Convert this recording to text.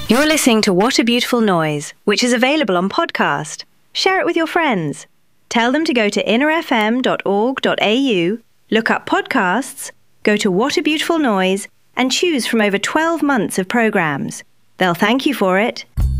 You're listening to What a Beautiful Noise, which is available on podcast. Share it with your friends. Tell them to go to innerfm.org.au, look up podcasts, go to What a Beautiful Noise, and choose from over 12 months of programmes. They'll thank you for it.